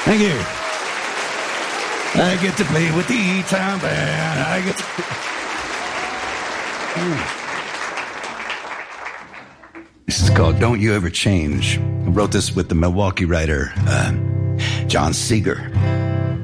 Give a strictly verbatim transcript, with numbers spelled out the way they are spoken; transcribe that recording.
Thank you. I get to play with the E-Town Band. I get to... This is called Don't You Ever Change. I wrote this with the Milwaukee writer, uh, John Seeger.